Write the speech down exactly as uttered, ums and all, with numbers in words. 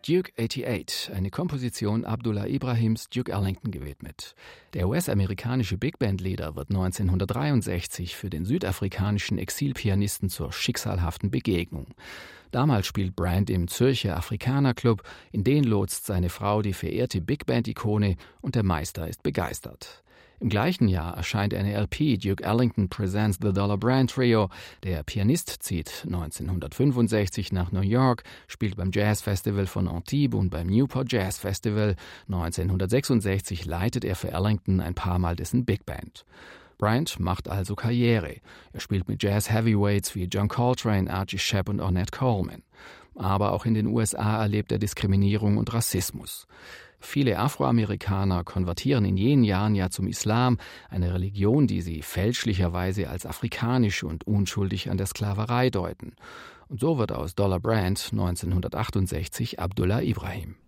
Duke achtundachtzig, eine Komposition Abdullah Ibrahims Duke Ellington gewidmet. Der U S-amerikanische Big-Band-Leader wird neunzehnhundertdreiundsechzig für den südafrikanischen Exilpianisten zur schicksalhaften Begegnung. Damals spielt Brand im Zürcher Afrikaner-Club, in den lotst seine Frau die verehrte Big-Band-Ikone und der Meister ist begeistert. Im gleichen Jahr erscheint eine L P, Duke Ellington Presents The Dollar Brand Trio. Der Pianist zieht neunzehnhundertfünfundsechzig nach New York, spielt beim Jazz Festival von Antibes und beim Newport Jazz Festival. neunzehnhundertsechsundsechzig leitet er für Ellington ein paar Mal dessen Big Band. Bryant macht also Karriere. Er spielt mit Jazz-Heavyweights wie John Coltrane, Archie Shepp und Ornette Coleman. Aber auch in den U S A erlebt er Diskriminierung und Rassismus. Viele Afroamerikaner konvertieren in jenen Jahren ja zum Islam, eine Religion, die sie fälschlicherweise als afrikanisch und unschuldig an der Sklaverei deuten. Und so wird aus Dollar Brand neunzehnhundertachtundsechzig Abdullah Ibrahim.